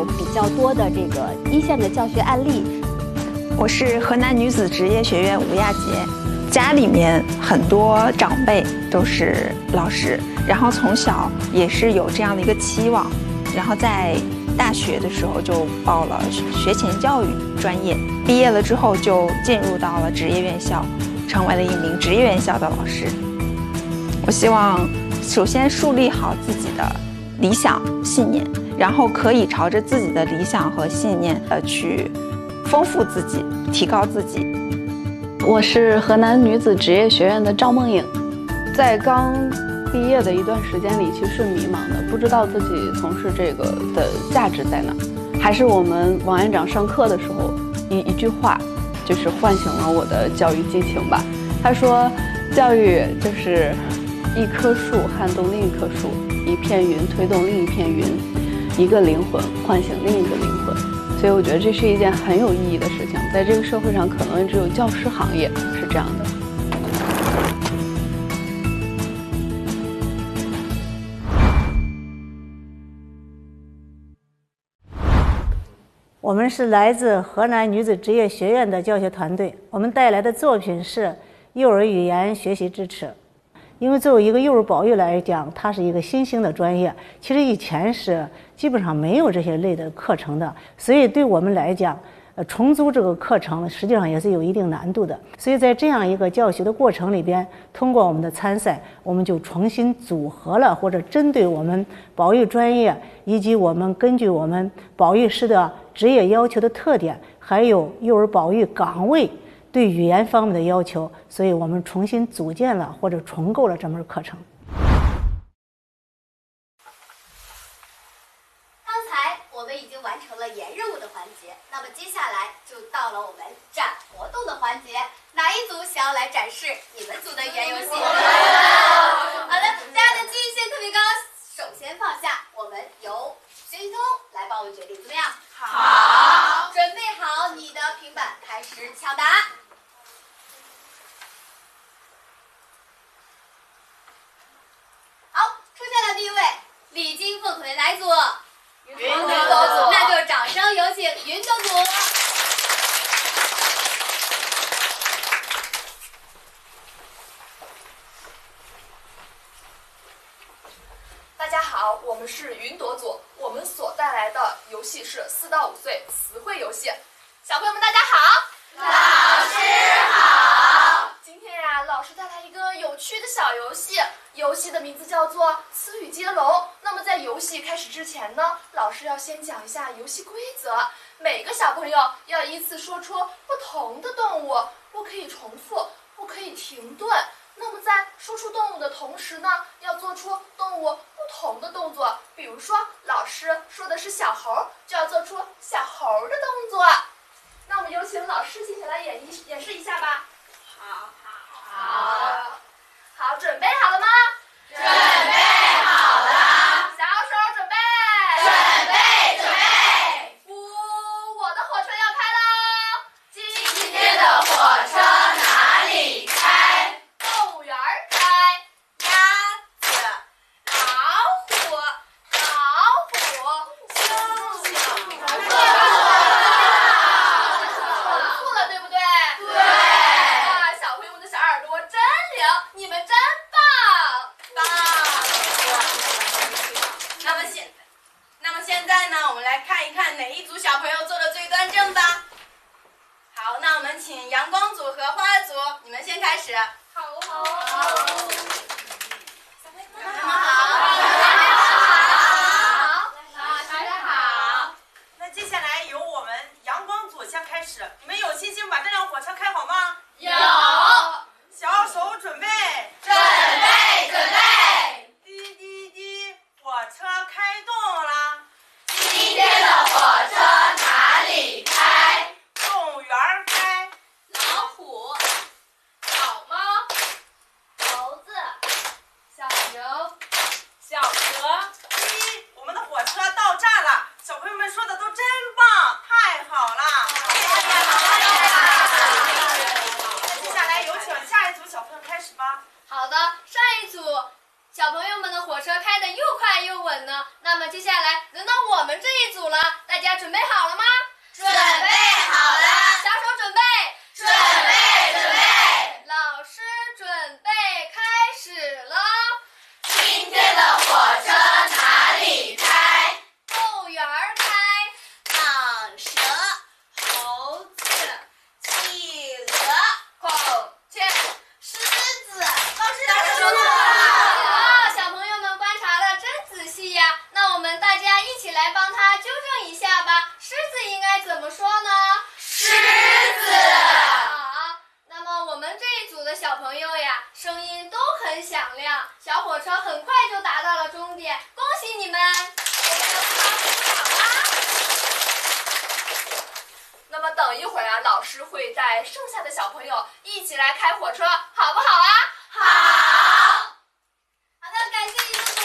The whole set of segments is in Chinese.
比较多的这个一线的教学案例。 我是河南女子职业学院吴亚杰，家里面很多长辈都是老师，然后从小也是有这样的一个期望，然后在大学的时候就报了学前教育专业，毕业了之后就进入到了职业院校，成为了一名职业院校的老师。我希望首先树立好自己的理想信念，然后可以朝着自己的理想和信念去丰富自己，提高自己。 我是河南女子职业学院的赵梦颖，在刚毕业的一段时间里，其实是迷茫的，不知道自己从事这个的价值在哪。还是我们王院长上课的时候一句话，就是唤醒了我的教育激情吧。他说，教育就是一棵树撼动另一棵树，一片云推动另一片云，一个灵魂唤醒另一个灵魂。所以我觉得这是一件很有意义的事情，在这个社会上可能只有教师行业是这样的。 我们是来自河南女子职业学院的教学团队，我们带来的作品是幼儿语言学习支持。因为作为一个幼儿保育来讲，它是一个新兴的专业，其实以前是基本上没有这些类的课程的，所以对我们来讲，重组这个课程实际上也是有一定难度的。所以在这样一个教学的过程里边，通过我们的参赛，我们就重新组合了，或者针对我们保育专业以及我们根据我们保育师的职业要求的特点，还有幼儿保育岗位对语言方面的要求，所以我们重新组建了或者重构了这门课程。 刚才我们已经完成了言任务的环节，那么接下来就到了我们展活动的环节。哪一组想要来展示你们组的语言游戏？好的，大家的记忆线特别高，首先放下，我们由学习通来帮我们决定，怎么样？好，准备好你的平板，开始抢答。好，出现了第一位，李金凤同学，哪一组？云朵组，那就掌声有请云朵组。 大家好，我们是云朵组，我们所带来的游戏是4到5岁词汇游戏。小朋友们大家好， 老师好。 今天呀，老师带来一个有趣的小游戏，游戏的名字叫做词语接龙。那么在游戏开始之前呢，老师要先讲一下游戏规则。每个小朋友要依次说出不同的动物，不可以重复，不可以停顿。那么在说出动物的同时呢，要做出动物不同的动作。比如说，老师说的是小猴，就要做出小猴的动作。那我们有请老师接下来演示一下吧。好，准备好了吗？ 准备好了。 小手准备。 准备。 呜，我的火车要开喽！ 今天的火车哪里开？ 动物园开。 鸭子、 老虎，猩猩。错了，对不对？ 对。 哇，小朋友们的小耳朵真灵，你们真棒！ 那么现在呢，我们来看一看哪一组小朋友做的最端正吧。好，那我们请阳光组和花儿组，你们先开始。 好。 小朋友们好。 大家好。 那接下来由我们阳光组先开始，你们有信心把这辆火车开好吗？ 有。 小手准备。 准备。 滴滴滴，火车开动啦！ 今天的火车哪里开？ 动物园开。 老虎，小猫，猴子，小牛， 小河。我们的火车到站了，小朋友们说的都真棒，太好了！接下来有请下一组小朋友开始吧。 好的，上一组小朋友们的火车开得又快又稳呢，那么接下来轮到我们这一组了，大家家准备好了吗？ 准备好了。 小手准备。 准备。 老师准备开始了。 今天的火车哪里开？ 动物园开。 蟒蛇、猴子、企鹅、 孔雀、 狮子。老师说对了。小朋友们观察的真仔细呀。那我们大家一起来帮他纠正一下吧。狮子应该怎么说呢？ 狮子。 好，那么我们这一组的小朋友呀，声音都很响亮，小火车很快就达到了终点，恭喜你们！我们的考试好啦。那么等一会儿啊，老师会带剩下的小朋友一起来开火车，好不好啊？ 好。 好的，感谢你们组。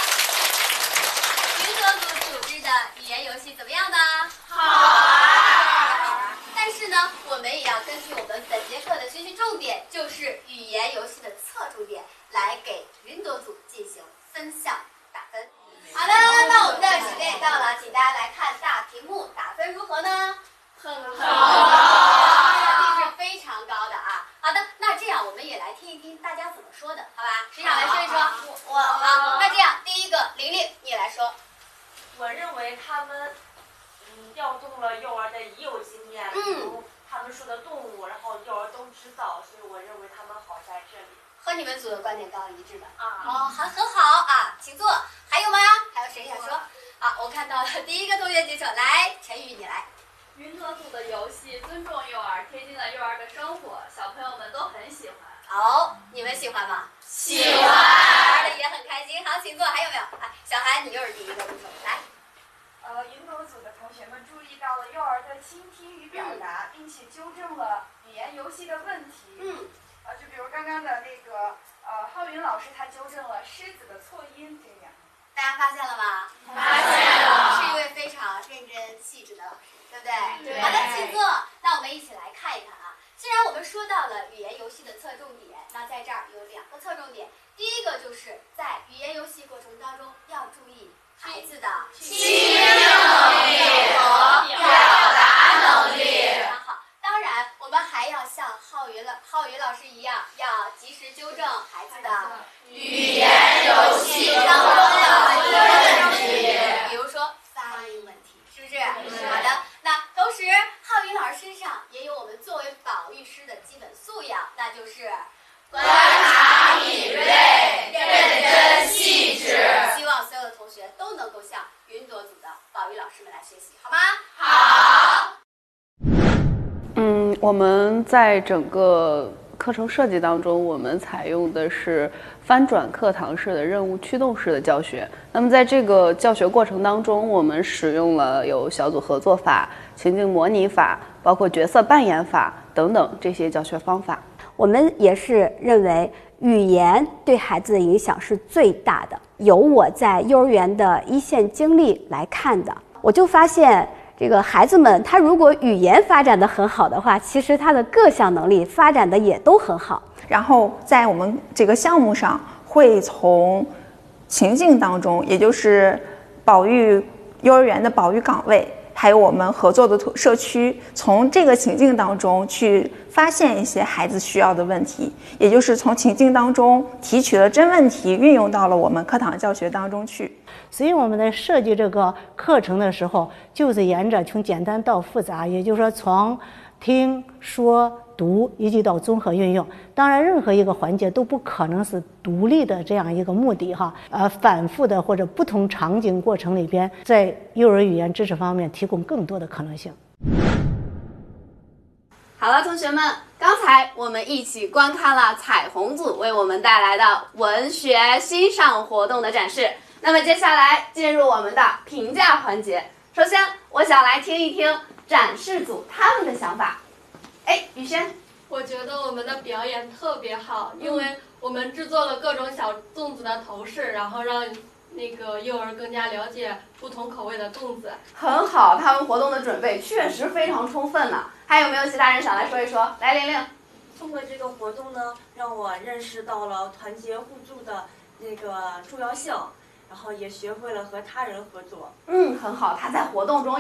云朵组组织的语言游戏怎么样呢？ 好啊。 但是呢，我们也要根据我们本节课的学习重点，就是语言游戏的侧重点，来给云朵组进行分项打分。好的，那我们的时间也到了，请大家来看大屏幕，打分如何呢？ 很好，成绩是非常高的啊。好的，那这样我们也来听一听大家怎么说的，好吧？谁想来说一说？好，那这样第一个玲玲，你来说。 我认为他们调动了幼儿的已有经验，比如他们说的动物，然后幼儿都知道，所以我认为他们好在这里。 和你们组的观点高一致的啊。 哦，很好啊，请坐。还有吗？还有谁想说？啊，我看到了第一个同学举手，来，陈宇你来。 云朵组的游戏尊重幼儿，贴近了幼儿的生活，小朋友们都很喜欢。 哦，你们喜欢吗？ 喜欢。 玩的也很开心。好，请坐。还有没有？哎，小韩，你又是第一个举手，来。 云朵组的同学们注意到了幼儿的倾听与表达，并且纠正了语言游戏的问题。就比如刚刚的那个浩云老师，他纠正了狮子的错音，这样。 大家发现了吗？ 发现了。 是一位非常认真细致的老师，对不对？ 对。 好的，请坐。那我们一起来看一看啊。既然我们说到了语言游戏的侧重点，那在这儿有两个侧重点。第一个就是在语言游戏过程当中要注意孩子的倾听能力和表达能力。 非常好。当然，我们还要像浩云老师一样，要及时纠正孩子的语言游戏当中的问题， 比如说发音问题，是不是？好的。那同时，浩云老师身上也有我们作为保育师的基本素养，那就是观察敏锐、认真细致。 希望所有的同学都能够向云朵组的保育老师们来学习，好吗？ 好。 我们在整个课程设计当中，我们采用的是翻转课堂式的任务驱动式的教学。那么在这个教学过程当中，我们使用了有小组合作法、情境模拟法，包括角色扮演法等等这些教学方法。 我们也是认为语言对孩子的影响是最大的。由我在幼儿园的一线经历来看的，我就发现这个孩子们他如果语言发展得很好的话，其实他的各项能力发展的也都很好。 然后在我们这个项目上，会从情境当中，也就是保育幼儿园的保育岗位，还有我们合作的社区，从这个情境当中去发现一些孩子需要的问题，也就是从情境当中提取了真问题，运用到了我们课堂教学当中去。 所以我们在设计这个课程的时候，就是沿着从简单到复杂，也就是说从听说读一直到综合运用。当然任何一个环节都不可能是独立的这样一个目的哈，反复的或者不同场景过程里边，在幼儿语言知识方面提供更多的可能性。 好了，同学们，刚才我们一起观看了彩虹组为我们带来的文学欣赏活动的展示。那么接下来进入我们的评价环节。首先，我想来听一听展示组他们的想法。雨轩， 我觉得我们的表演特别好，因为我们制作了各种小粽子的头饰，然后让那个幼儿更加了解不同口味的粽子。 很好，他们活动的准备确实非常充分呢。还有没有其他人想来说一说？来，玲玲。 通过这个活动呢，让我认识到了团结互助的那个重要性，然后也学会了和他人合作。 很好，他在活动中